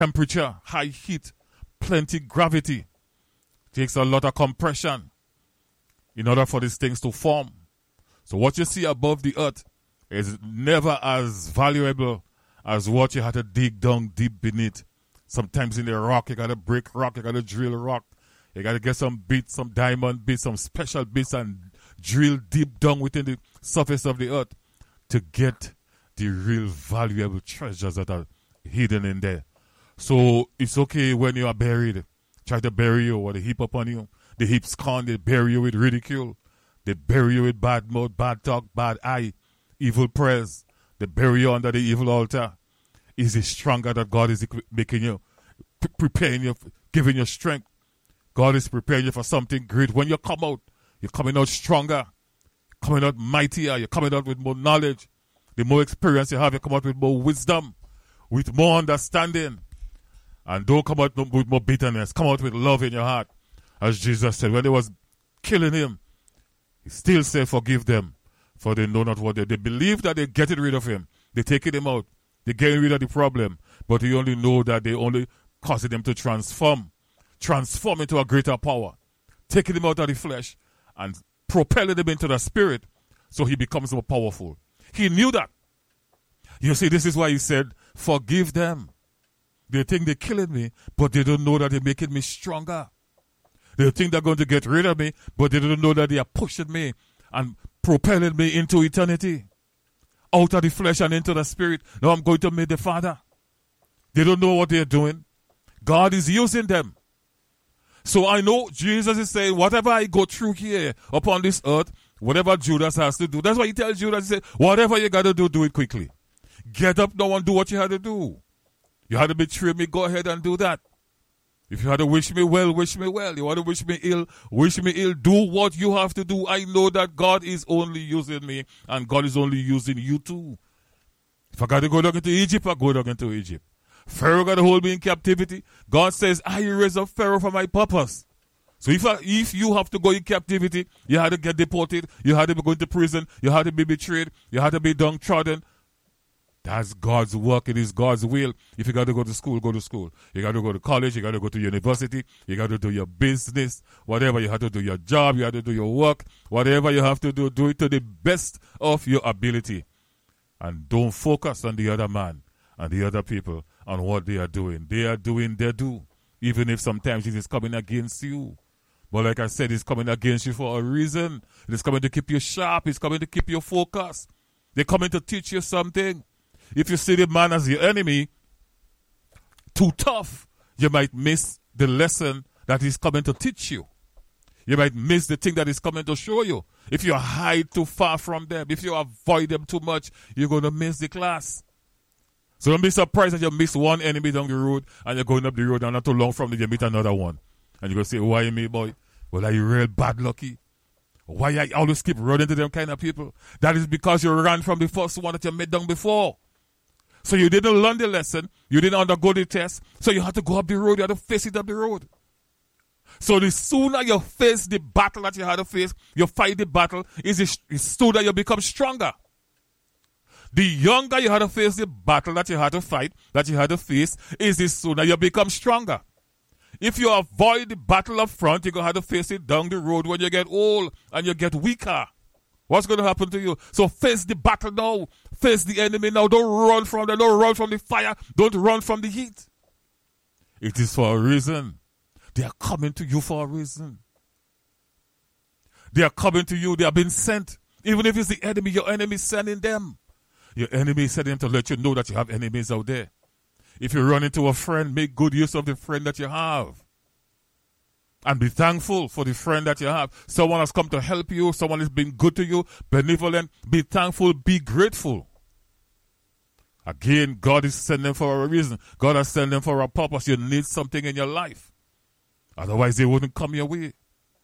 temperature, high heat, plenty gravity. Takes a lot of compression in order for these things to form. So what you see above the earth is never as valuable as what you had to dig down deep beneath. Sometimes in the rock, you got to break rock, you got to drill rock. You got to get some bits, some diamond bits, some special bits and drill deep down within the surface of the earth to get the real valuable treasures that are hidden in there. So it's okay when you are buried. Try to bury you or they heap upon you. They heap scorn, they bury you with ridicule. They bury you with bad mouth, bad talk, bad eye, evil prayers. They bury you under the evil altar. Is it stronger that God is making you, preparing you, giving you strength? God is preparing you for something great. When you come out, you're coming out stronger, coming out mightier, you're coming out with more knowledge. The more experience you have, you come out with more wisdom, with more understanding. And don't come out with more bitterness. Come out with love in your heart. As Jesus said, when they was killing him, he still said, forgive them, for they know not what they do. They believe that they're getting rid of him. They're taking him out. They're getting rid of the problem. But they only know that they only causing them to transform into a greater power, taking him out of the flesh and propelling him into the spirit so he becomes more powerful. He knew that. You see, this is why he said, forgive them. They think they're killing me, but they don't know that they're making me stronger. They think they're going to get rid of me, but they don't know that they are pushing me and propelling me into eternity, out of the flesh and into the spirit. Now I'm going to meet the Father. They don't know what they're doing. God is using them. So I know Jesus is saying, whatever I go through here upon this earth, whatever Judas has to do. That's why he tells Judas, he said, whatever you got to do it quickly. Get up now and do what you had to do. You had to betray me, go ahead and do that. If you had to wish me well, wish me well. You want to wish me ill, wish me ill. Do what you have to do. I know that God is only using me and God is only using you too. If I got to go down into Egypt, I go down into Egypt. Pharaoh got to hold me in captivity. God says, I raise up Pharaoh for my purpose. So if you have to go in captivity, you had to get deported, you had to be going to prison, you had to be betrayed, you had to be downtrodden. That's God's work. It is God's will. If you got to go to school, go to school. You got to go to college. You got to go to university. You got to do your business. Whatever. You have to do your job. You have to do your work. Whatever you have to do, do it to the best of your ability. And don't focus on the other man and the other people on what they are doing. They are doing their due. Even if sometimes it is coming against you. But like I said, it's coming against you for a reason. It's coming to keep you sharp. It's coming to keep you focused. They're coming to teach you something. If you see the man as your enemy, too tough, you might miss the lesson that he's coming to teach you. You might miss the thing that he's coming to show you. If you hide too far from them, if you avoid them too much, you're going to miss the class. So don't be surprised that you miss one enemy down the road and you're going up the road and not too long from it you meet another one. And you're going to say, why me, boy? Well, are you real bad lucky? Why I always keep running to them kind of people? That is because you ran from the first one that you met down before. So you didn't learn the lesson. You didn't undergo the test. So you had to go up the road. You had to face it up the road. So the sooner you face the battle that you had to face, you fight the battle, is the sooner you become stronger. The younger you had to face the battle that you had to fight, that you had to face, is the sooner you become stronger. If you avoid the battle up front, you're going to have to face it down the road when you get old and you get weaker. What's going to happen to you? So face the battle now. Face the enemy now. Don't run from them. Don't run from the fire. Don't run from the heat. It is for a reason. They are coming to you for a reason. They are coming to you. They have been sent. Even if it's the enemy, your enemy is sending them. Your enemy is sending them to let you know that you have enemies out there. If you run into a friend, make good use of the friend that you have. And be thankful for the friend that you have. Someone has come to help you. Someone has been good to you, benevolent. Be thankful. Be grateful. Again, God is sending them for a reason. God has sent them for a purpose. You need something in your life. Otherwise, they wouldn't come your way.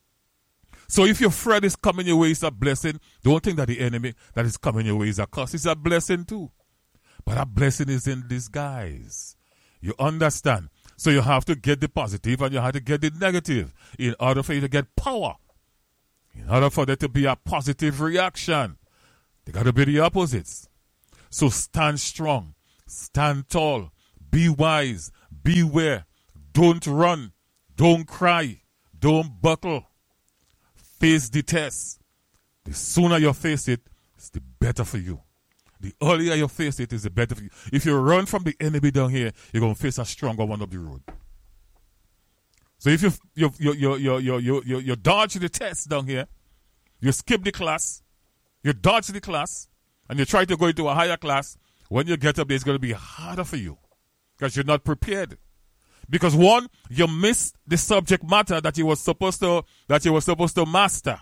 So if your friend is coming your way, it's a blessing. Don't think that the enemy that is coming your way is a curse. It's a blessing too. But a blessing is in disguise. You understand? So you have to get the positive and you have to get the negative in order for you to get power. In order for there to be a positive reaction, they got to be the opposites. So stand strong, stand tall, be wise, beware. Don't run. Don't cry. Don't buckle. Face the test. The sooner you face it, it's the better for you. The earlier you face it, is the better for you. If you run from the enemy down here, you're going to face a stronger one up the road. So if you dodge the test down here, you skip the class, you dodge the class, and you try to go into a higher class, when you get up there, it's going to be harder for you because you're not prepared. Because one, you missed the subject matter that you were supposed to master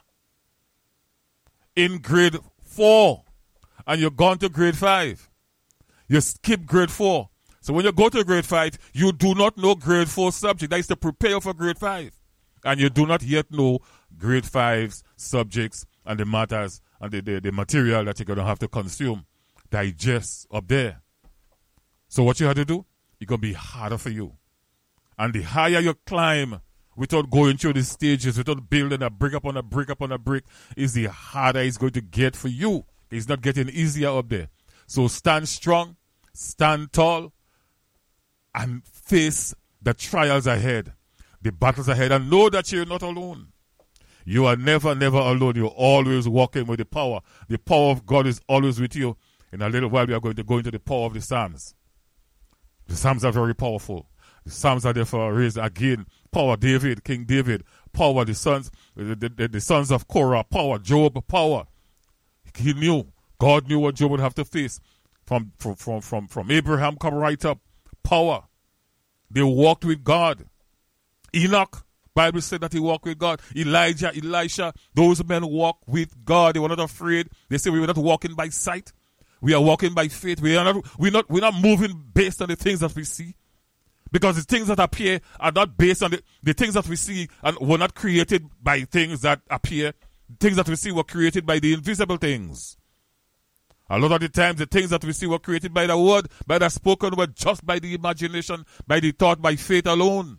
in grade 4, and you've gone to grade 5. You skip grade 4. So when you go to grade 5, you do not know grade 4 subject. That is to prepare you for grade 5. And you do not yet know grade 5's subjects and the matters and the material that you're going to have to consume, digest up there. So what you have to do, it's going to be harder for you. And the higher you climb without going through the stages, without building a brick upon a brick upon a brick, is the harder it's going to get for you. It's not getting easier up there. So stand strong, stand tall, and face the trials ahead, the battles ahead, and know that you're not alone. You are never, never alone. You're always walking with the power. The power of God is always with you. In a little while, we are going to go into the power of the Psalms. The Psalms are very powerful. The Psalms are there for a reason. Again, power, David, King David, power, the sons of Korah, power, Job, power. He knew, God knew what Job would have to face. From Abraham come right up, power. They walked with God. Enoch, Bible said that he walked with God. Elijah, Elisha, those men walk with God. They were not afraid. They say we were not walking by sight. We are walking by faith. We're not moving based on the things that we see. Because the things that appear are not based on the things that we see, and were not created by things that appear. Things that we see were created by the invisible things. A lot of the times, the things that we see were created by the word, by the spoken word, just by the imagination, by the thought, by faith alone.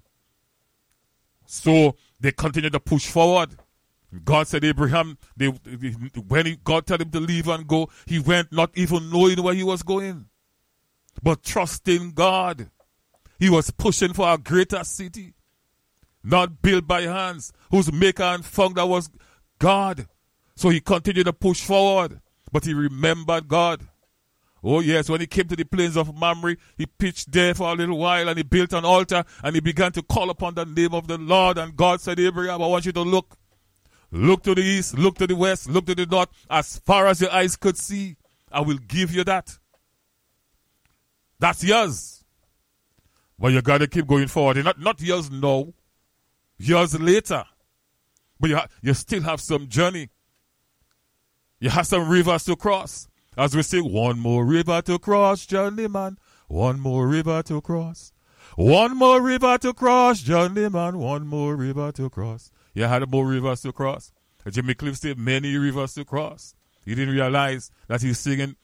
So they continue to push forward. God said Abraham, when God told him to leave and go, he went not even knowing where he was going, but trusting God. He was pushing for a greater city, not built by hands, whose maker and founder was God. So he continued to push forward, but he remembered God. Oh yes, when he came to the plains of Mamre, he pitched there for a little while and he built an altar and he began to call upon the name of the Lord. And God said, Abraham, I want you to look. Look to the east, look to the west, look to the north, as far as your eyes could see. I will give you that. That's yours. But you got to keep going forward. Not yours now, years later. But you still have some journey. You have some rivers to cross. As we sing, one more river to cross, journeyman. One more river to cross. One more river to cross, journeyman. One more river to cross. You had more rivers to cross. Jimmy Cliff said many rivers to cross. He didn't realize that he's singing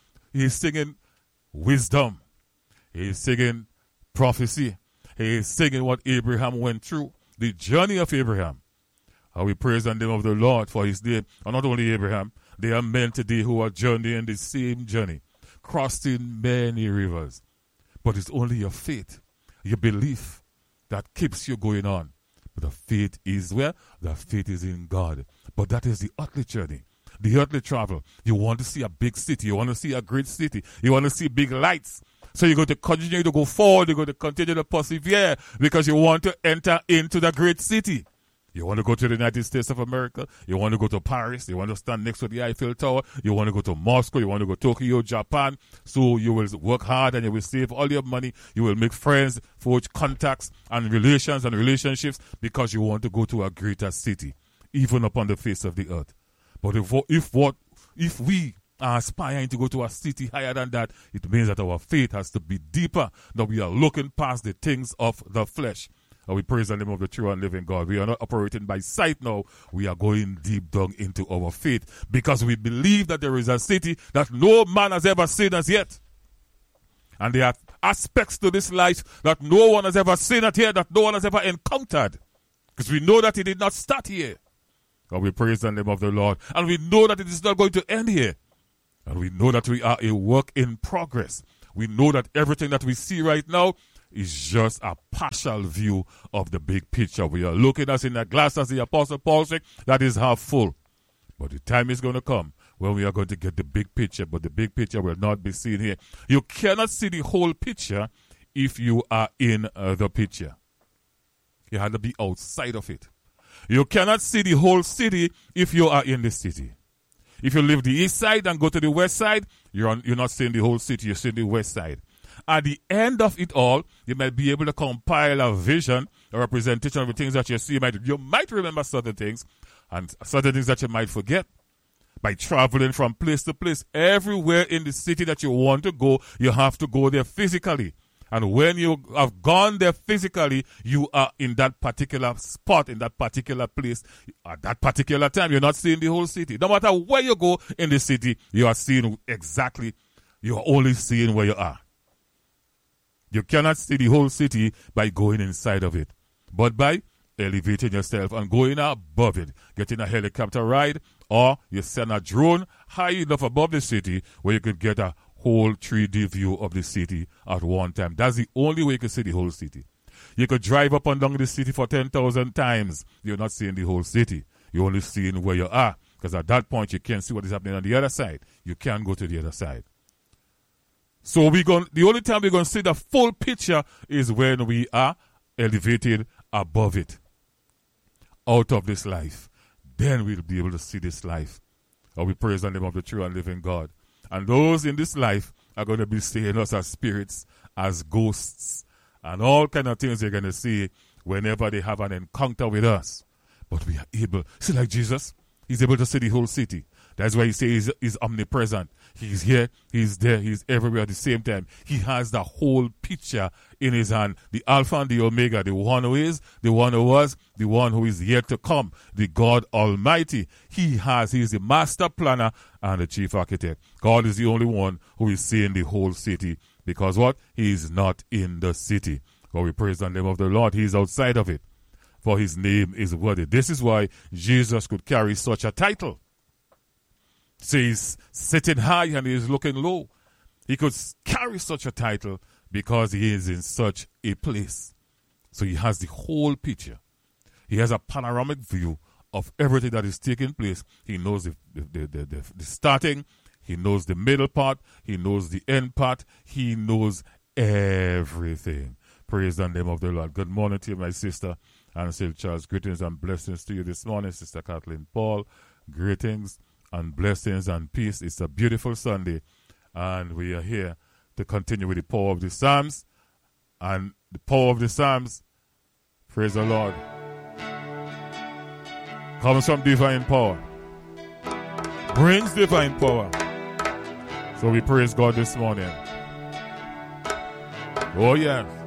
wisdom. He's singing prophecy. He's singing what Abraham went through. The journey of Abraham. How we praise the name of the Lord for his name. And not only Abraham, there are men today who are journeying the same journey, crossing many rivers. But it's only your faith, your belief that keeps you going on. But the faith is where? The faith is in God. But that is the earthly journey, the earthly travel. You want to see a big city. You want to see a great city. You want to see big lights. So you're going to continue to go forward. You're going to continue to persevere because you want to enter into the great city. You want to go to the United States of America. You want to go to Paris. You want to stand next to the Eiffel Tower. You want to go to Moscow. You want to go to Tokyo, Japan. So you will work hard and you will save all your money. You will make friends, forge contacts and relations and relationships because you want to go to a greater city, even upon the face of the earth. But if we are aspiring to go to a city higher than that, it means that our faith has to be deeper, that we are looking past the things of the flesh. And we praise the name of the true and living God. We are not operating by sight now. We are going deep down into our faith because we believe that there is a city that no man has ever seen as yet. And there are aspects to this life that no one has ever seen it here, that no one has ever encountered. Because we know that it did not start here. And we praise the name of the Lord. And we know that it is not going to end here. And we know that we are a work in progress. We know that everything that we see right now is just a partial view of the big picture. We are looking at in a glass, as the Apostle Paul said, that is half full. But the time is going to come when we are going to get the big picture, but the big picture will not be seen here. You cannot see the whole picture if you are in the picture. You have to be outside of it. You cannot see the whole city if you are in the city. If you leave the east side and go to the west side, you're not seeing the whole city, you're seeing the west side. At the end of it all, you might be able to compile a vision, a representation of the things that you see. You might remember certain things, and certain things that you might forget. By traveling from place to place, everywhere in the city that you want to go, you have to go there physically. And when you have gone there physically, you are in that particular spot, in that particular place, at that particular time. You're not seeing the whole city. No matter where you go in the city, you are seeing exactly, you are only seeing where you are. You cannot see the whole city by going inside of it, but by elevating yourself and going above it, getting a helicopter ride, or you send a drone high enough above the city where you could get a whole 3D view of the city at one time. That's the only way you can see the whole city. You could drive up and down the city for 10,000 times. You're not seeing the whole city. You're only seeing where you are, because at that point you can't see what is happening on the other side. You can't go to the other side. So the only time we're going to see the full picture is when we are elevated above it, out of this life. Then we'll be able to see this life. Or we praise the name of the true and living God. And those in this life are going to be seeing us as spirits, as ghosts, and all kind of things they're going to see whenever they have an encounter with us. But we are able, see, like Jesus, he's able to see the whole city. That's why he says he's omnipresent. He's here, he's there, he's everywhere at the same time. He has the whole picture in his hand. The Alpha and the Omega, the one who is, the one who was, the one who is yet to come, the God Almighty. He's the master planner and the chief architect. God is the only one who is seeing the whole city. Because what? He is not in the city. But we praise the name of the Lord. He is outside of it. For his name is worthy. This is why Jesus could carry such a title. So he's sitting high and he's looking low. He could carry such a title because he is in such a place. So he has the whole picture. He has a panoramic view of everything that is taking place. He knows the starting. He knows the middle part. He knows the end part. He knows everything. Praise the name of the Lord. Good morning to you, my sister. And St. Charles, greetings and blessings to you this morning. Sister Kathleen Paul, greetings and blessings and peace. It's a beautiful Sunday, and we are here to continue with the power of the Psalms. And the power of the Psalms, praise the Lord, comes from divine power, brings divine power. So we praise God this morning. Oh yeah.